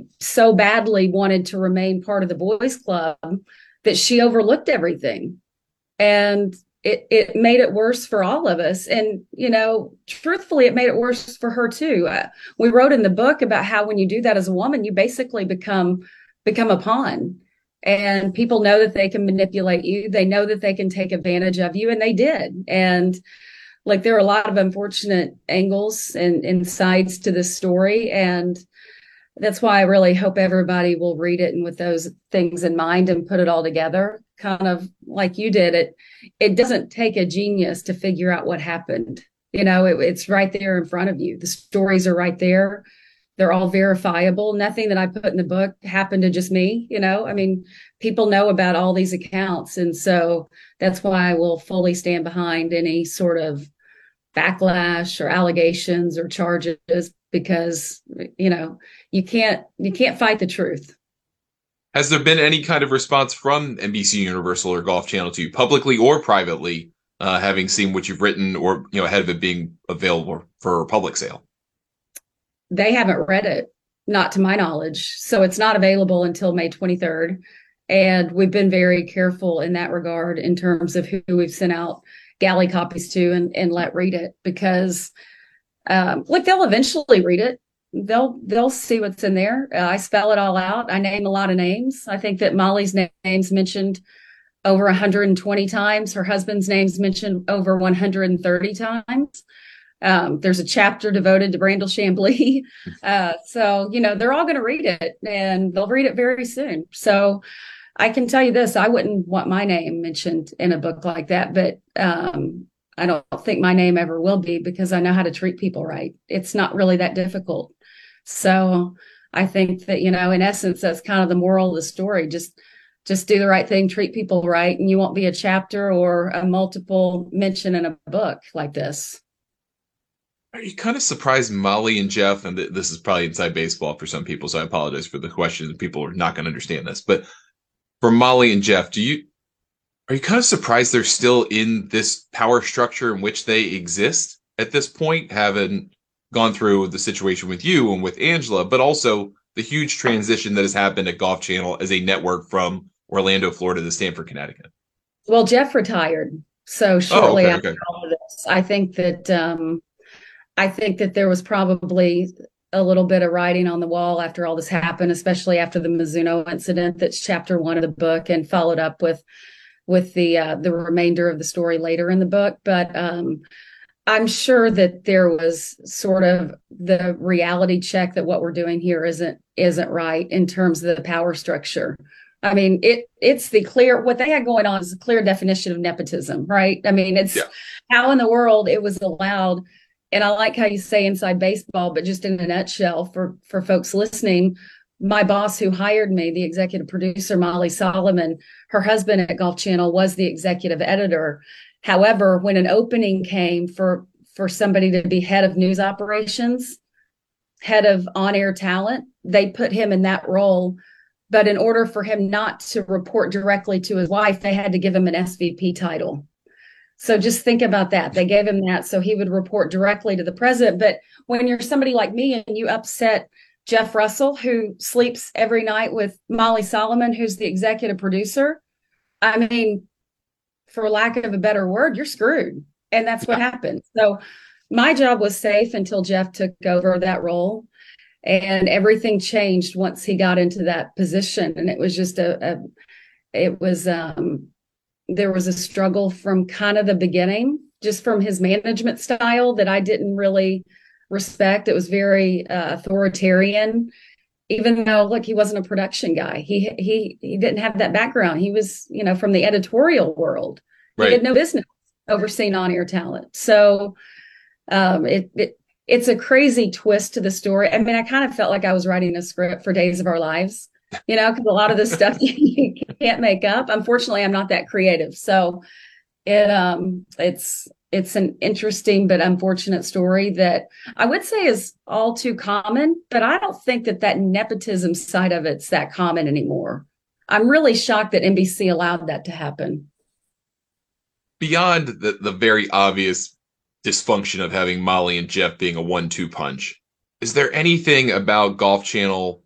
she so badly wanted to remain part of the boys club that she overlooked everything. And it made it worse for all of us. And, truthfully, it made it worse for her too. We wrote in the book about how when you do that as a woman, you basically become a pawn. And people know that they can manipulate you. They know that they can take advantage of you, and they did. And like, there are a lot of unfortunate angles and sides to this story. And that's why I really hope everybody will read it and with those things in mind and put it all together, kind of like you did. It doesn't take a genius to figure out what happened. It's right there in front of you. The stories are right there. They're all verifiable. Nothing that I put in the book happened to just me. I mean, people know about all these accounts. And so that's why I will fully stand behind any sort of backlash or allegations or charges, because, you can't fight the truth. Has there been any kind of response from NBC Universal or Golf Channel to you, publicly or privately, having seen what you've written, or ahead of it being available for public sale? They haven't read it, not to my knowledge. So it's not available until May 23rd. And we've been very careful in that regard in terms of who we've sent out galley copies to and let read it, because they'll eventually read it. They'll see what's in there. I spell it all out. I name a lot of names. I think that Molly's name's mentioned over 120 times. Her husband's name's mentioned over 130 times. There's a chapter devoted to Brandel Chamblee. So, they're all going to read it, and they'll read it very soon. So I can tell you this, I wouldn't want my name mentioned in a book like that, but I don't think my name ever will be, because I know how to treat people right. It's not really that difficult. So I think that, in essence, that's kind of the moral of the story. Just do the right thing, treat people right, and you won't be a chapter or a multiple mention in a book like this. Are you kind of surprised Molly and Jeff, and this is probably inside baseball for some people, so I apologize for the question. People are not going to understand this, but for Molly and Jeff, are you kind of surprised they're still in this power structure in which they exist at this point, having gone through the situation with you and with Angela, but also the huge transition that has happened at Golf Channel as a network from Orlando, Florida to Stamford, Connecticut? Well, Jeff retired. So Oh, shortly okay, after okay. all of this, I think that there was probably a little bit of writing on the wall after all this happened, especially after the Mizuno incident. That's chapter 1 of the book, and followed up with the remainder of the story later in the book. But I'm sure that there was sort of the reality check that what we're doing here isn't right in terms of the power structure. I mean, it's what they had going on is a clear definition of nepotism, right? I mean, it's Yeah. how in the world it was allowed. And I like how you say inside baseball, but just in a nutshell for folks listening, my boss who hired me, the executive producer, Molly Solomon, her husband at Golf Channel was the executive editor. However, when an opening came for somebody to be head of news operations, head of on-air talent, they put him in that role. But in order for him not to report directly to his wife, they had to give him an SVP title. So just think about that. They gave him that so he would report directly to the president. But when you're somebody like me and you upset Jeff Russell, who sleeps every night with Molly Solomon, who's the executive producer, I mean, for lack of a better word, you're screwed. And that's what Yeah. happened. So my job was safe until Jeff took over that role. And everything changed once he got into that position. And it was just there was a struggle from kind of the beginning, just from his management style that I didn't really respect. It was very authoritarian, even though, look, he wasn't a production guy. He didn't have that background. He was, from the editorial world. He Right. had no business overseeing on-air talent. So it's a crazy twist to the story. I mean, I kind of felt like I was writing a script for Days of Our Lives, because a lot of this stuff you can't make up. Unfortunately, I'm not that creative. So it's an interesting but unfortunate story that I would say is all too common, but I don't think that nepotism side of it's that common anymore. I'm really shocked that NBC allowed that to happen. Beyond the very obvious dysfunction of having Molly and Jeff being a 1-2 punch, is there anything about Golf Channel